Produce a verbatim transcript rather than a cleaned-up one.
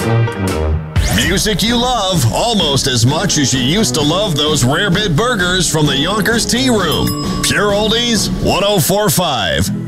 Music you love almost as much as you used to love those Rare Bit burgers from the Yonkers Tea Room. Pure Oldies one oh four point five.